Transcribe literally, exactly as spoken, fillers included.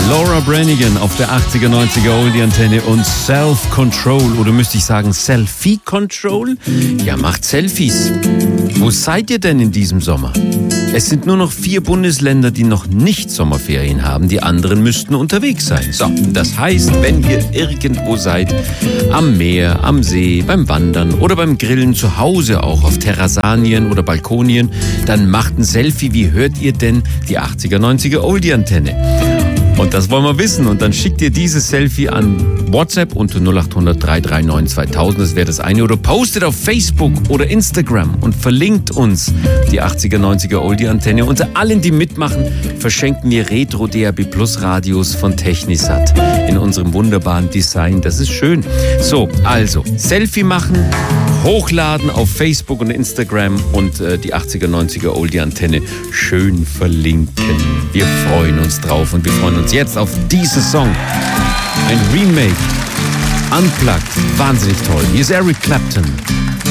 Laura Branigan auf der achtziger, neunziger Oldie Antenne und Self-Control, oder müsste ich sagen Selfie-Control? Ja, macht Selfies. Wo seid ihr denn in diesem Sommer? Es sind nur noch vier Bundesländer, die noch nicht Sommerferien haben. Die anderen müssten unterwegs sein. So, das heißt, wenn ihr irgendwo seid, am Meer, am See, beim Wandern oder beim Grillen, zu Hause auch, auf Terrassanien oder Balkonien, dann macht ein Selfie. Wie hört ihr denn die achtziger, neunziger Oldie Antenne? Und das wollen wir wissen. Und dann schickt ihr dieses Selfie an WhatsApp unter null acht hundert, drei drei neun, zweitausend. Das wäre das eine. Oder postet auf Facebook oder Instagram und verlinkt uns die achtziger, neunziger Oldie Antenne. Unter allen, die mitmachen, verschenken wir Retro D A B Plus Radios von Technisat in unserem wunderbaren Design. Das ist schön. So, also Selfie machen, hochladen auf Facebook und Instagram und äh, die achtziger, neunziger Oldie Antenne schön verlinken. Wir freuen uns drauf und wir freuen uns jetzt auf diesen Song. Ein Remake, unplugged, wahnsinnig toll. Hier ist Eric Clapton.